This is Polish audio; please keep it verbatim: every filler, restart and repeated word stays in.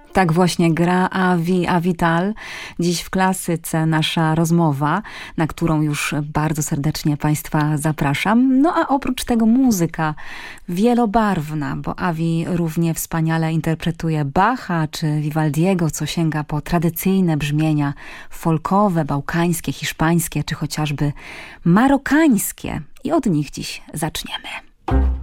Tak właśnie gra Avi Avital. Dziś w klasyce nasza rozmowa, na którą już bardzo serdecznie Państwa zapraszam. No a oprócz tego muzyka wielobarwna, bo Avi równie wspaniale interpretuje Bacha czy Vivaldiego, co sięga po tradycyjne brzmienia folkowe, bałkańskie, hiszpańskie czy chociażby marokańskie. I od nich dziś zaczniemy.